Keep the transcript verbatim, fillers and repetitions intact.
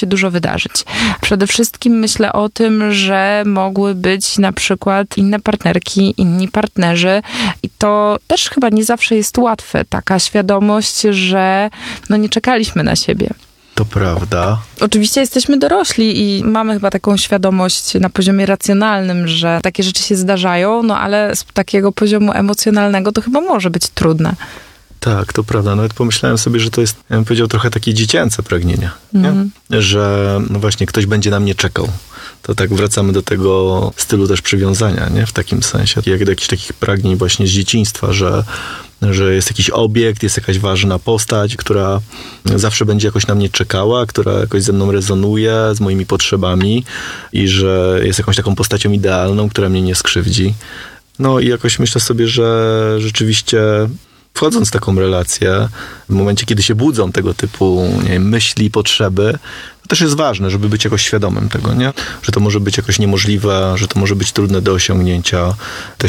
się dużo wydarzyć. Przede wszystkim myślę o tym, że mogły być na przykład inne partnerki, inni partnerzy i to też chyba nie zawsze jest łatwe. Taka świadomość, że no nie czekaliśmy na siebie. To prawda. Oczywiście jesteśmy dorośli i mamy chyba taką świadomość na poziomie racjonalnym, że takie rzeczy się zdarzają, no ale z takiego poziomu emocjonalnego to chyba może być trudne. Tak, to prawda. Nawet pomyślałem sobie, że to jest, ja bym powiedział, trochę takie dziecięce pragnienie. Mm. Nie? Że no właśnie ktoś będzie na mnie czekał. To tak wracamy do tego stylu też przywiązania, nie? W takim sensie. Jak do jakichś takich pragnień właśnie z dzieciństwa, że, że jest jakiś obiekt, jest jakaś ważna postać, która zawsze będzie jakoś na mnie czekała, która jakoś ze mną rezonuje, z moimi potrzebami i że jest jakąś taką postacią idealną, która mnie nie skrzywdzi. No i jakoś myślę sobie, że rzeczywiście wchodząc w taką relację, w momencie, kiedy się budzą tego typu nie wiem, myśli, potrzeby, to też jest ważne, żeby być jakoś świadomym tego, nie? Że to może być jakoś niemożliwe, że to może być trudne do osiągnięcia. Też